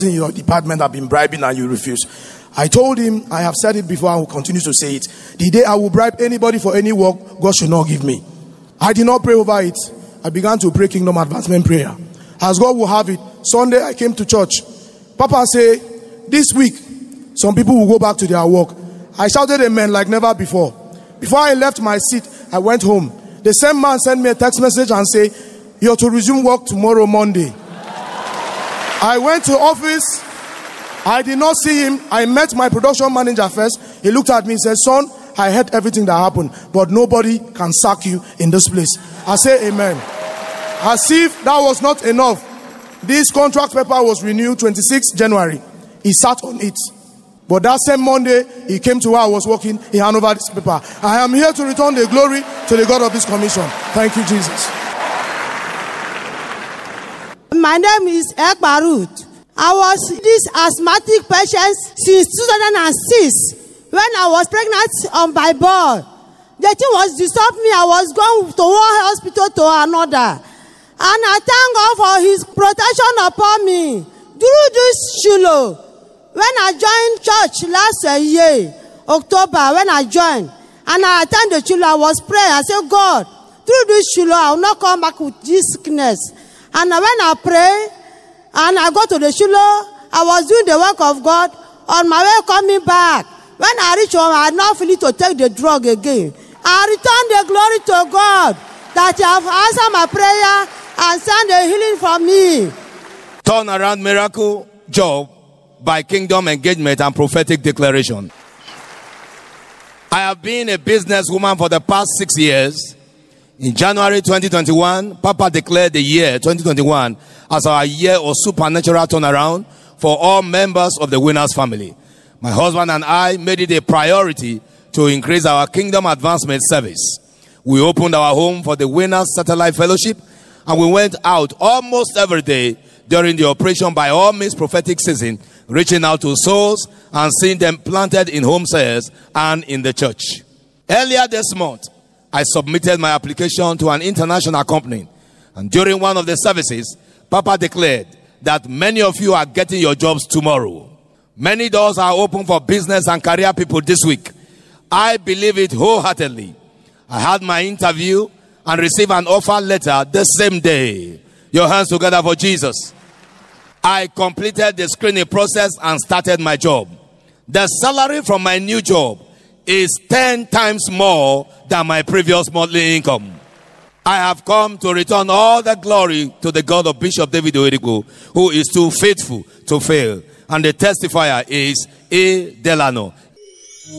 in your department have been bribing and you refuse. I told him, I have said it before, I will continue to say it. The day I will bribe anybody for any work, God should not give me. I did not pray over it. I began to pray kingdom advancement prayer. As God will have it, Sunday I came to church. Papa said, this week, some people will go back to their work. I shouted amen like never before. Before I left my seat, I went home. The same man sent me a text message and said, you're to resume work tomorrow, Monday. I went to office. I did not see him. I met my production manager first. He looked at me and said, son, I heard everything that happened, but nobody can sack you in this place. I say amen. As if that was not enough, this contract paper was renewed 26th January. He sat on it. But that same Monday, he came to where I was working. He handed over this paper. I am here to return the glory to the God of this commission. Thank you, Jesus. My name is Ekbarut. I was this asthmatic patient since 2006 when I was pregnant on my board. The thing was disturbing me. I was going to one hospital to another. And I thank God for his protection upon me. Through this Shiloh, when I joined church last year, October, when I joined, and I attended the Shiloh, I was praying. I said, God, through this Shiloh, I will not come back with this sickness. And when I pray, and I go to the Shiloh, I was doing the work of God. On my way coming back, when I reach home, I had not feeling to take the drug again. I return the glory to God that you have answered my prayer and sent the healing for me. Turn around miracle job by kingdom engagement and prophetic declaration. I have been a businesswoman for the past 6 years. In January 2021, Papa declared the year 2021 as our year of supernatural turnaround for all members of the Winners family. My husband and I made it a priority to increase our kingdom advancement service. We opened our home for the Winners Satellite Fellowship, and we went out almost every day during the Operation by All Means prophetic season, reaching out to souls and seeing them planted in home cells and in the church. Earlier this month, I submitted my application to an international company, and during one of the services, Papa declared that many of you are getting your jobs tomorrow. Many doors are open for business and career people this week. I believe it wholeheartedly. I had my interview and received an offer letter the same day. Your hands together for Jesus. I completed the screening process and started my job. The salary from my new job is 10 times more than my previous monthly income. I have come to return all the glory to the God of Bishop David Oyedigbo, who is too faithful to fail. And the testifier is A. Delano.